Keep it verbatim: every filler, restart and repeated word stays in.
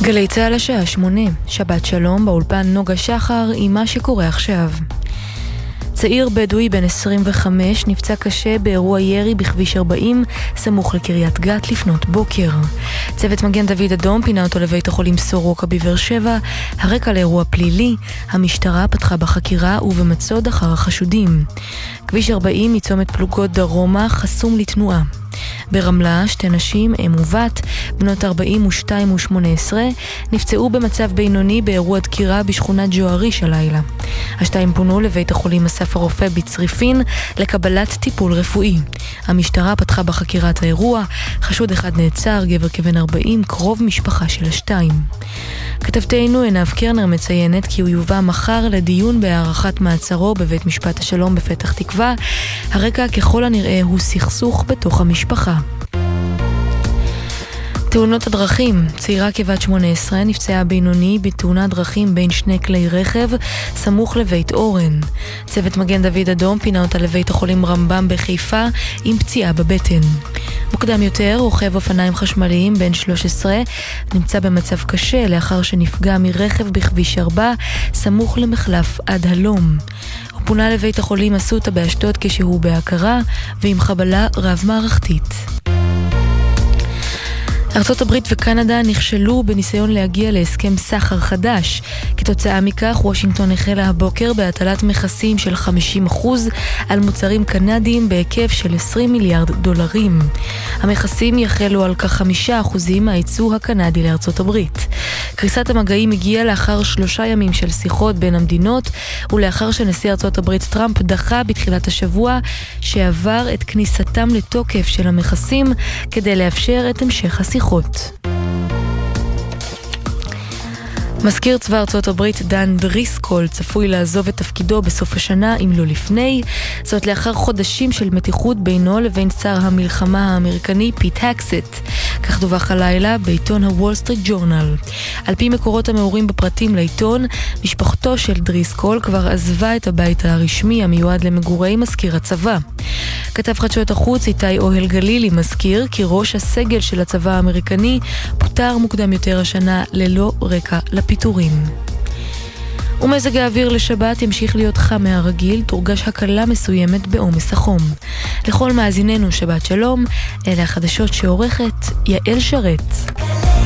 גלי צהל השעה שמונה, שבת שלום, באולפן נוגה שחר עם מה שקורה עכשיו. צעיר בדואי בן עשרים וחמש נפצע קשה באירוע ירי בכביש ארבעים סמוך לקריית גת לפנות בוקר. צוות מגן דוד אדום פינה אותו לבית החולים סורוקה בבאר שבע. הרקע לאירוע פלילי, המשטרה פתחה בחקירה ובמצוד אחר החשודים. כביש ארבעים מצומת פלוגות דרומה חסום לתנועה. ברמלה שתי נשים, אם ובת, בנות ארבעים ושתיים ושמונה עשרה, נפצעו במצב בינוני באירוע דקירה בשכונת ג'ואריש הלילה. השתיים פונו לבית החולים אסף הרופא בצריפין לקבלת טיפול רפואי. המשטרה פתחה בחקירת האירוע, חשוד אחד נעצר, גבר כבן ארבעים, קרוב משפחה של השתיים. כתבתנו עינב קרנר מציינת כי הוא יובא מחר לדיון בהארכת מעצרו בבית משפט השלום בפתח תקווה. הרקע ככל הנראה הוא סכסוך בתוך המשפחה. תאונות הדרכים, צעירה כבת שמונה עשרה נפצעה בינוני בתאונת דרכים בין שני כלי רכב סמוך לבית אורן. צוות מגן דוד אדום פינה אותה לבית החולים רמב"ם בחיפה עם פציעה בבטן. מוקדם יותר, רוכב אופניים חשמליים בן שלוש עשרה נמצא במצב קשה לאחר שנפגע מרכב בכביש ארבע סמוך למחלף עד הלום. הוא פונה לבית החולים אסותא באשדוד כשהוא בהכרה ועם חבלה רב מערכתית. ארצות הברית וקנדה נכשלו בניסיון להגיע להסכם סחר חדש. כתוצאה מכך, וושינגטון החלה הבוקר בהטלת מכסים של חמישים אחוז על מוצרים קנדיים בהיקף של עשרים מיליארד דולרים. המכסים יחלו על כ-חמישה אחוזים מהייצוא הקנדי לארצות הברית. קריסת המגעים הגיעה לאחר שלושה ימים של שיחות בין המדינות, ולאחר שנשיא ארצות הברית טראמפ דחה בתחילת השבוע שעבר את כניסתם לתוקף של המכסים כדי לאפשר את המשך השיחות. מזכיר צבא ארצות הברית דן דריסקול צפוי לעזוב את תפקידו בסוף השנה אם לא לפני, זאת לאחר חודשים של מתיחות בינו לבין שר המלחמה האמריקני פיט הקסט. כך דווח הלילה בעיתון הוול סטריט ג'ורנל. על פי מקורות המעורים בפרטים לעיתון, משפחתו של דריסקול כבר עזבה את הבית הרשמי המיועד למגורי מזכיר הצבא. כתב חדשות החוץ איתי אוהל גלילי מזכיר כי ראש הסגל של הצבא האמריקני פוטר מוקדם יותר השנה ללא רקע לפיטורים. ומזג האוויר לשבת ימשיך להיות חם מהרגיל, תורגש הקלה מסוימת בעומס החום. לכל מאזיננו שבת שלום, אלה החדשות שעורכת יעל שרת.